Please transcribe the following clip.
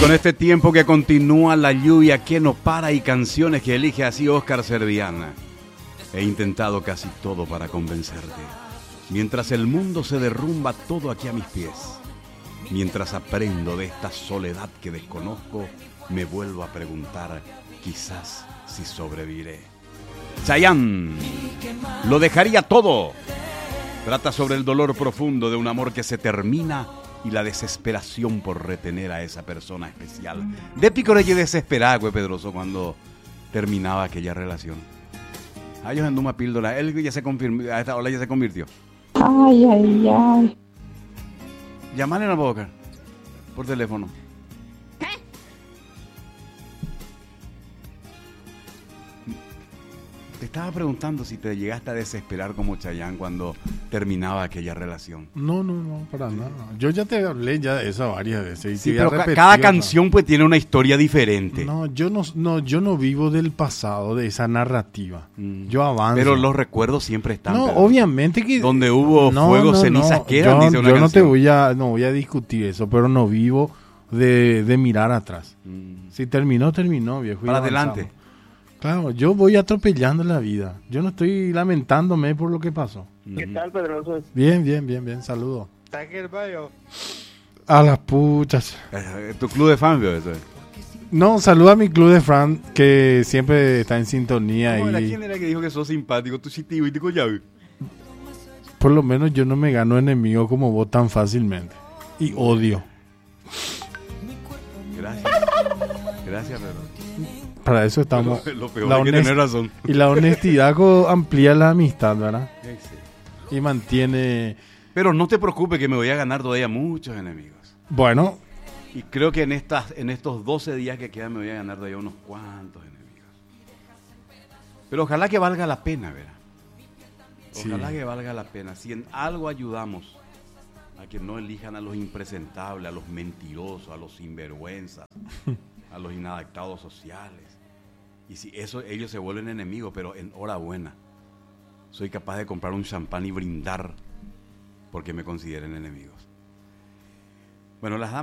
con este tiempo que continúa, la lluvia que no para y canciones que elige así Oscar Serviana. He intentado casi todo para convencerte. Mientras el mundo se derrumba todo aquí a mis pies. Mientras aprendo de esta soledad que desconozco, me vuelvo a preguntar, quizás si sobreviviré. Chayanne, lo dejaría todo. Trata sobre el dolor profundo de un amor que se termina y la desesperación por retener a esa persona especial. De picorelle desesperada, güey, Pedroso, cuando terminaba aquella relación. Ellos en una píldora, él ya se confirmó, a esta ola ya se convirtió. Ay, ay, ay. Llámale a la boca por teléfono. Te estaba preguntando si te llegaste a desesperar como Chayanne cuando terminaba aquella relación. No, para nada. Yo ya te hablé ya de eso varias veces. Sí, pero cada canción pues tiene una historia diferente. No, yo no vivo del pasado, de esa narrativa. Yo avanzo. Pero los recuerdos siempre están. No, Pedro. obviamente que donde hubo fuego, cenizas quedan, dice una yo no canción. no voy a discutir eso, pero no vivo de mirar atrás. Si terminó, viejo. Para adelante. Claro, yo voy atropellando la vida. Yo no estoy lamentándome por lo que pasó. ¿Qué tal, Pedroso? Bien. Saludos. A las puchas. Tu club de fans, veo eso. No, saluda a mi club de fan que siempre está en sintonía. ¿Quién era que dijo que sos simpático? Tú sí te y te collabas. Por lo menos yo no me gano enemigos como vos tan fácilmente. Y odio. Gracias, Pedro. Para eso estamos. Pero lo peor es que tener razón. Y la honestidad amplía la amistad, ¿verdad? Sí. Y mantiene. Pero no te preocupes que me voy a ganar todavía muchos enemigos. Bueno. Y creo que en estos 12 días que quedan me voy a ganar todavía unos cuantos enemigos. Pero ojalá que valga la pena, ¿verdad? Ojalá que valga la pena. Si en algo ayudamos a que no elijan a los impresentables, a los mentirosos, a los sinvergüenzas, a los inadaptados sociales. Y si eso ellos se vuelven enemigos, pero enhorabuena. Soy capaz de comprar un champán y brindar porque me consideren enemigos. Bueno, las